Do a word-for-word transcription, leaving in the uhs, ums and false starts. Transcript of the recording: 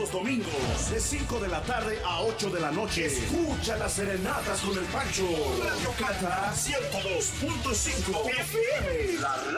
los domingos, de cinco de la tarde a ocho de la noche. Escucha las serenatas con el Pancho. Radio Cata ciento dos punto cinco F M, la